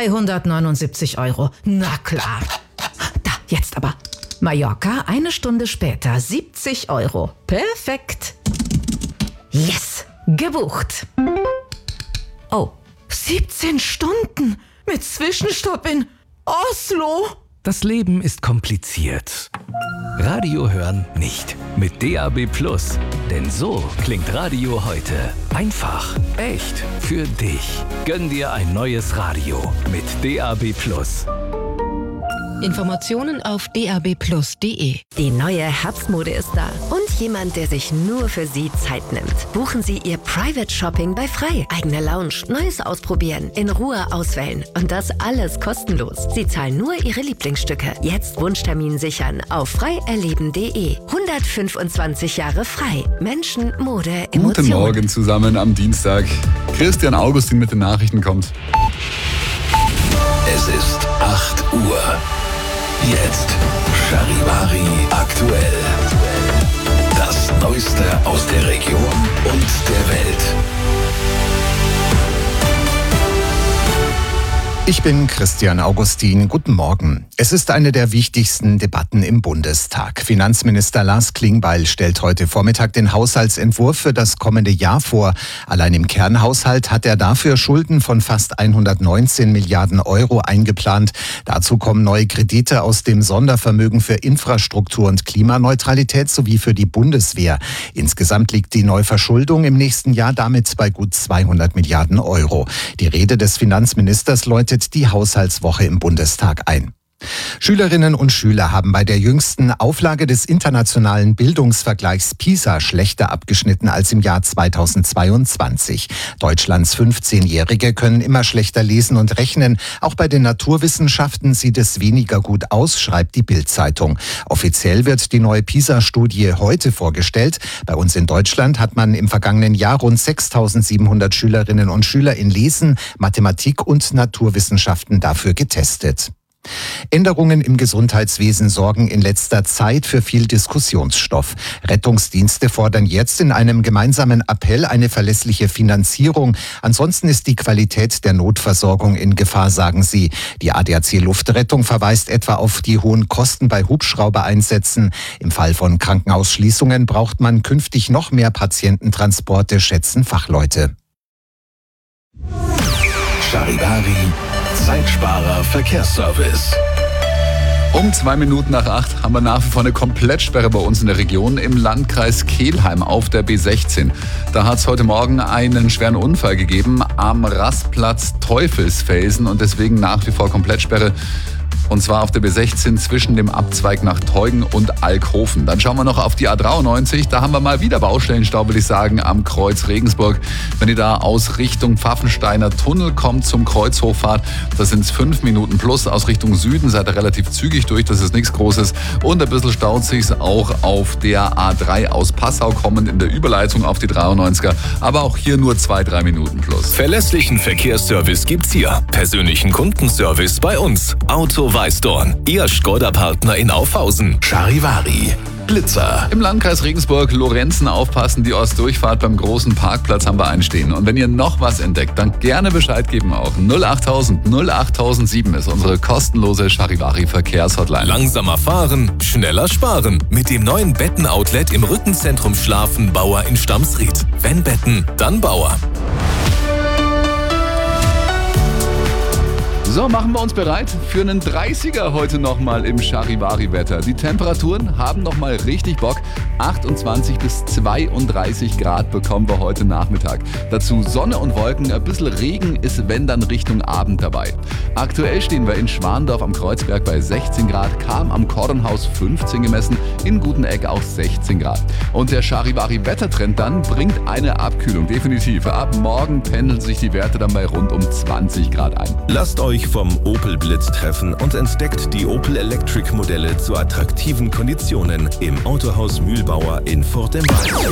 379 €. Na klar. Da, jetzt aber. Mallorca, 1 Stunde später, 70 €. Perfekt. Yes, gebucht. Oh, 17 Stunden mit Zwischenstopp in Oslo. Das Leben ist kompliziert. Radio hören nicht. Mit DAB+. Denn so klingt Radio heute. Einfach, echt, für dich. Gönn dir ein neues Radio mit DAB+. Informationen auf dabplus.de. Die neue Herbstmode ist da. Und jemand, der sich nur für Sie Zeit nimmt. Buchen Sie Ihr Private Shopping bei Frei. Eigene Lounge, Neues ausprobieren, in Ruhe auswählen. Und das alles kostenlos. Sie zahlen nur Ihre Lieblingsstücke. Jetzt Wunschtermin sichern auf freierleben.de. 125 Jahre Frei. Menschen, Mode, Emotionen. Guten Morgen zusammen am Dienstag. Christian Augustin mit den Nachrichten kommt. Es ist 8 Uhr. Jetzt Charivari aktuell. Das Neueste aus der Region und der Welt. Ich bin Christian Augustin. Guten Morgen. Es ist eine der wichtigsten Debatten im Bundestag. Finanzminister Lars Klingbeil stellt heute Vormittag den Haushaltsentwurf für das kommende Jahr vor. Allein im Kernhaushalt hat er dafür Schulden von fast 119 Milliarden € eingeplant. Dazu kommen neue Kredite aus dem Sondervermögen für Infrastruktur und Klimaneutralität sowie für die Bundeswehr. Insgesamt liegt die Neuverschuldung im nächsten Jahr damit bei gut 200 Milliarden €. Die Rede des Finanzministers läutet die Haushaltswoche im Bundestag ein. Schülerinnen und Schüler haben bei der jüngsten Auflage des internationalen Bildungsvergleichs PISA schlechter abgeschnitten als im Jahr 2022. Deutschlands 15-Jährige können immer schlechter lesen und rechnen. Auch bei den Naturwissenschaften sieht es weniger gut aus, schreibt die Bild-Zeitung. Offiziell wird die neue PISA-Studie heute vorgestellt. Bei uns in Deutschland hat man im vergangenen Jahr rund 6.700 Schülerinnen und Schüler in Lesen, Mathematik und Naturwissenschaften dafür getestet. Änderungen im Gesundheitswesen sorgen in letzter Zeit für viel Diskussionsstoff. Rettungsdienste fordern jetzt in einem gemeinsamen Appell eine verlässliche Finanzierung. Ansonsten ist die Qualität der Notversorgung in Gefahr, sagen sie. Die ADAC Luftrettung verweist etwa auf die hohen Kosten bei Hubschraubereinsätzen. Im Fall von Krankenhausschließungen braucht man künftig noch mehr Patiententransporte, schätzen Fachleute. Charivari, Zeitsparer Verkehrsservice. Um 2 Minuten nach 8 haben wir nach wie vor eine Komplettsperre bei uns in der Region im Landkreis Kelheim auf der B16. Da hat es heute Morgen einen schweren Unfall gegeben am Rastplatz Teufelsfelsen und deswegen nach wie vor Komplettsperre. Und zwar auf der B16 zwischen dem Abzweig nach Teugen und Alkhofen. Dann schauen wir noch auf die A93. Da haben wir mal wieder Baustellenstau, will ich sagen, am Kreuz Regensburg. Wenn ihr da aus Richtung Pfaffensteiner Tunnel kommt zum Kreuzhochfahrt, da sind es 5 Minuten plus. Aus Richtung Süden seid ihr relativ zügig durch, das ist nichts Großes. Und ein bisschen staut sich's auch auf der A3 aus Passau kommend in der Überleitung auf die 93er. Aber auch hier nur 2-3 Minuten plus. Verlässlichen Verkehrsservice gibt's hier. Persönlichen Kundenservice bei uns. Auto Weißdorn, Ihr Skoda-Partner in Aufhausen. Charivari, Blitzer. Im Landkreis Regensburg, Lorenzen aufpassen, die Ostdurchfahrt beim großen Parkplatz haben wir einstehen. Und wenn ihr noch was entdeckt, dann gerne Bescheid geben auch. 08000 08007 ist unsere kostenlose Charivari-Verkehrshotline. Langsamer fahren, schneller sparen. Mit dem neuen Betten-Outlet im Rückenzentrum Schlafen Bauer in Stamsried. Wenn Betten, dann Bauer. So, machen wir uns bereit für einen 30er heute nochmal im Charivari-Wetter. Die Temperaturen haben nochmal richtig Bock. 28 bis 32 Grad bekommen wir heute Nachmittag. Dazu Sonne und Wolken, ein bisschen Regen ist, wenn dann Richtung Abend dabei. Aktuell stehen wir in Schwandorf am Kreuzberg bei 16 Grad, Cham am Kordonhaus 15 gemessen, in Guteneck auch 16 Grad. Und der Charivari-Wettertrend dann bringt eine Abkühlung, definitiv. Ab morgen pendeln sich die Werte dann bei rund um 20 Grad ein. Lasst euch vom Opel Blitz treffen und entdeckt die Opel Electric Modelle zu attraktiven Konditionen im Autohaus Mühlbauer in Furt im Wald.